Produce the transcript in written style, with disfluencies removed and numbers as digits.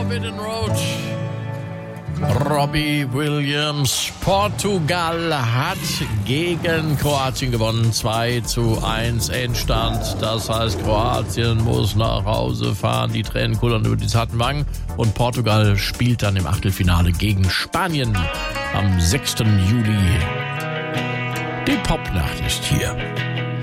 Forbidden Road. Robbie Williams. Portugal hat gegen Kroatien gewonnen. 2:1 Endstand. Das heißt, Kroatien muss nach Hause fahren. Die Tränen kullern über die zarten Wangen. Und Portugal spielt dann im Achtelfinale gegen Spanien am 6. Juli. Die Popnacht ist hier.